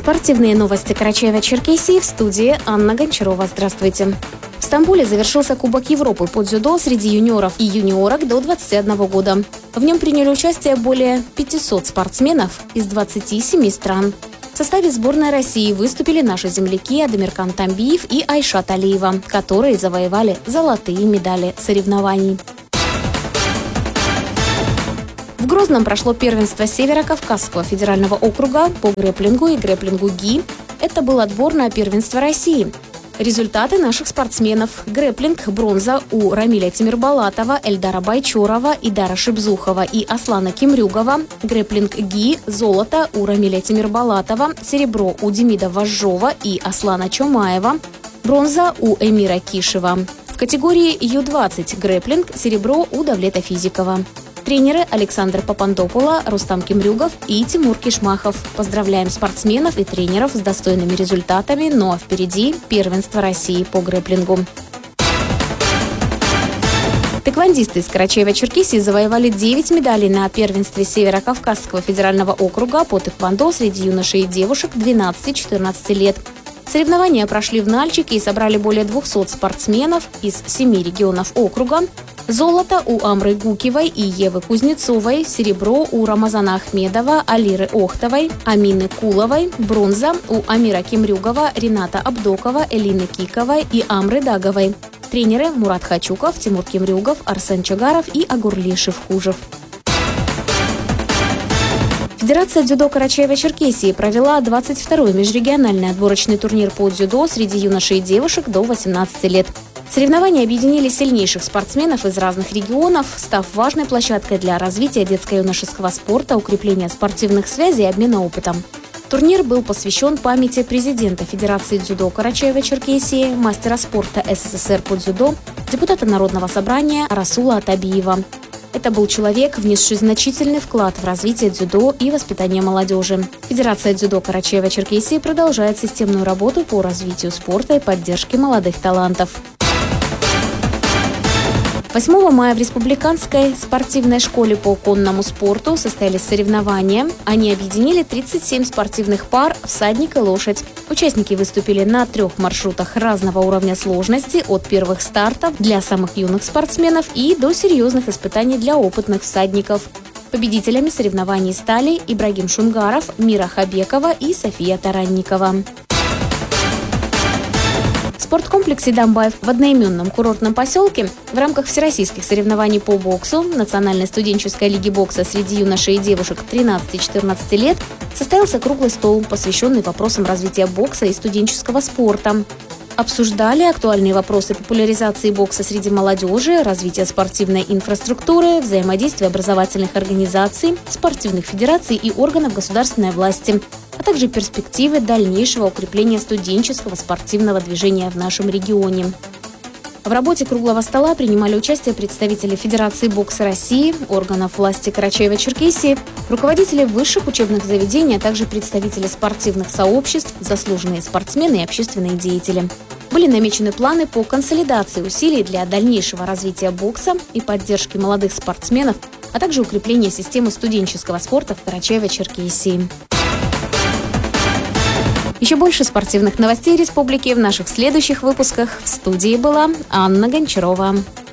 Спортивные новости Карачаева-Черкесии, в студии Анна Гончарова. Здравствуйте. В Стамбуле завершился Кубок Европы по дзюдо среди юниоров и юниорок до 21 года. В нем приняли участие более 500 спортсменов из 27 стран. В составе сборной России выступили наши земляки Адамиркан Тамбиев и Айшат Алиева, которые завоевали золотые медали соревнований. В Грозном прошло первенство Северо-Кавказского федерального округа по грэпплингу и грэпплингу ГИ. Это был отбор на первенство России. Результаты наших спортсменов. Грэпплинг – бронза у Рамиля Тимирбалатова, Эльдара Байчорова, Идара Шибзухова и Аслана Кимрюгова. Грэпплинг ГИ – золото у Рамиля Тимирбалатова, серебро у Демида Вожжова и Аслана Чомаева, бронза у Эмира Кишева. В категории Ю-20 грэпплинг – серебро у Давлета Физикова. Тренеры Александр Папандопула, Рустам Кимрюгов и Тимур Кишмахов. Поздравляем спортсменов и тренеров с достойными результатами, но впереди первенство России по грэпплингу. Тэквондисты из Карачаева-Черкесии завоевали 9 медалей на первенстве Северо-Кавказского федерального округа по тэквондо среди юношей и девушек 12-14 лет. Соревнования прошли в Нальчике и собрали более 200 спортсменов из 7 регионов округа. Золото у Амры Гукевой и Евы Кузнецовой, серебро у Рамазана Ахмедова, Алиры Охтовой, Амины Куловой, бронза у Амира Кимрюгова, Рената Абдокова, Элины Киковой и Амры Даговой. Тренеры Мурат Хачуков, Тимур Кимрюгов, Арсен Чагаров и Агурли Шевхужев. Федерация дзюдо Карачаева-Черкесии провела 22-й межрегиональный отборочный турнир по дзюдо среди юношей и девушек до 18 лет. Соревнования объединили сильнейших спортсменов из разных регионов, став важной площадкой для развития детско-юношеского спорта, укрепления спортивных связей и обмена опытом. Турнир был посвящен памяти президента Федерации дзюдо Карачаева-Черкесии, мастера спорта СССР по дзюдо, депутата Народного собрания Расула Атабиева. Это был человек, внесший значительный вклад в развитие дзюдо и воспитание молодежи. Федерация дзюдо Карачаева-Черкесии продолжает системную работу по развитию спорта и поддержке молодых талантов. 8 мая в Республиканской спортивной школе по конному спорту состоялись соревнования. Они объединили 37 спортивных пар «Всадник» и «Лошадь». Участники выступили на 3 маршрутах разного уровня сложности, от первых стартов для самых юных спортсменов и до серьезных испытаний для опытных всадников. Победителями соревнований стали Ибрагим Шунгаров, Мира Хабекова и София Таранникова. В спорткомплексе «Дамбаев» в одноименном курортном поселке в рамках всероссийских соревнований по боксу Национальной студенческой лиги бокса среди юношей и девушек 13-14 лет состоялся круглый стол, посвященный вопросам развития бокса и студенческого спорта. Обсуждали актуальные вопросы популяризации бокса среди молодежи, развития спортивной инфраструктуры, взаимодействия образовательных организаций, спортивных федераций и органов государственной власти, а также перспективы дальнейшего укрепления студенческого спортивного движения в нашем регионе. В работе круглого стола принимали участие представители Федерации бокса России, органов власти Карачаева-Черкесии, руководители высших учебных заведений, а также представители спортивных сообществ, заслуженные спортсмены и общественные деятели. Были намечены планы по консолидации усилий для дальнейшего развития бокса и поддержки молодых спортсменов, а также укрепления системы студенческого спорта в Карачаево-Черкесии. Еще больше спортивных новостей республики в наших следующих выпусках. В студии была Анна Гончарова.